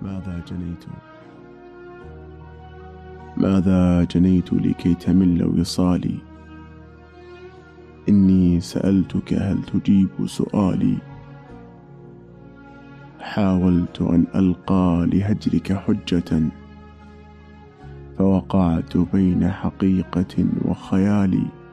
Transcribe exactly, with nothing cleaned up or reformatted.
ماذا جنيت ماذا جنيت لكي تمل وصالي؟ إني سألتك هل تجيب سؤالي؟ حاولت أن ألقى لهجرك حجة، فوقعت بين حقيقة وخيالي.